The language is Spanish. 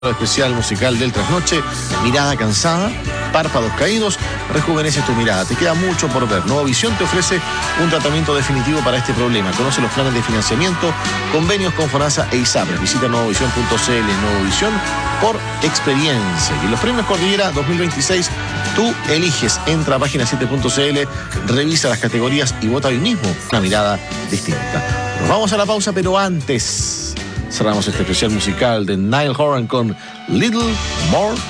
Especial musical del trasnoche, mirada cansada, párpados caídos, rejuvenece tu mirada. Te queda mucho por ver. Nueva Visión te ofrece un tratamiento definitivo para este problema. Conoce los planes de financiamiento, convenios con FONASA e ISAPRES. Visita nuevavision.cl. Nueva Visión por experiencia. Y los premios Cordillera 2026, tú eliges. Entra a página 7.cl, revisa las categorías y vota hoy mismo. Una mirada distinta. Nos vamos a la pausa, pero antes cerramos este especial musical de Niall Horan con Little More